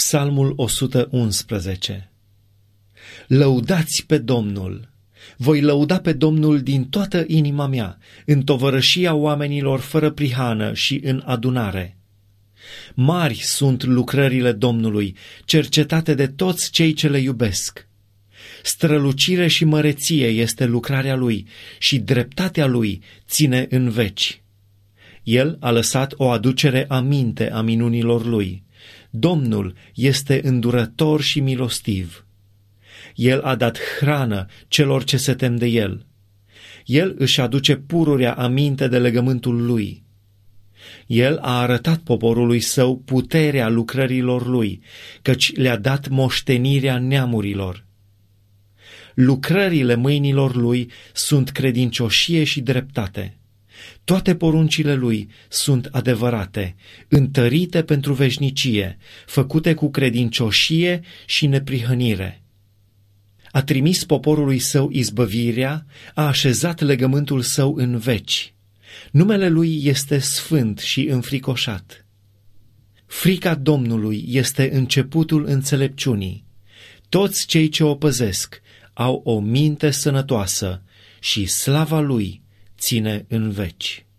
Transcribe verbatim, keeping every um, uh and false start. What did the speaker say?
Psalmul o sută unsprezece. Lăudați pe Domnul! Voi lăuda pe Domnul din toată inima mea, în tovărășia oamenilor fără prihană și în adunare. Mari sunt lucrările Domnului, cercetate de toți cei ce le iubesc. Strălucire și măreție este lucrarea Lui și dreptatea Lui ține în veci. El a lăsat o aducere aminte a minunilor Lui. Domnul este îndurător și milostiv. El a dat hrană celor ce se tem de El. El își aduce pururea aminte de legământul Lui. El a arătat poporului său puterea lucrărilor Lui, căci le-a dat moștenirea neamurilor. Lucrările mâinilor Lui sunt credincioșie și dreptate. Toate poruncile Lui sunt adevărate, întărite pentru veșnicie, făcute cu credincioșie și neprihănire. A trimis poporului său izbăvirea, a așezat legământul său în veci. Numele Lui este sfânt și înfricoșat. Frica Domnului este începutul înțelepciunii. Toți cei ce o păzesc au o minte sănătoasă și slava Lui ține în veci.